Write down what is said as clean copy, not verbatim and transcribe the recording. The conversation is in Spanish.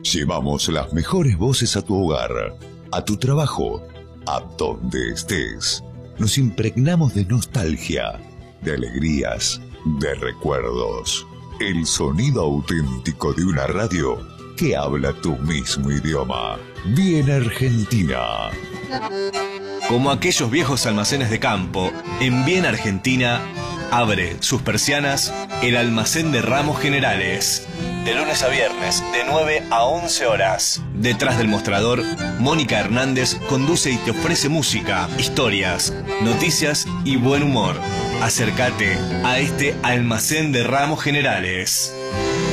Llevamos las mejores voces a tu hogar, a tu trabajo, a donde estés. Nos impregnamos de nostalgia, de alegrías, de recuerdos. El sonido auténtico de una radio que habla tu mismo idioma. Bien Argentina. Como aquellos viejos almacenes de campo, en Bien Argentina abre sus persianas el almacén de ramos generales. De lunes a viernes, de 9 a 11 horas. Detrás del mostrador, Mónica Hernández conduce y te ofrece música, historias, noticias y buen humor. Acércate a este almacén de ramos generales.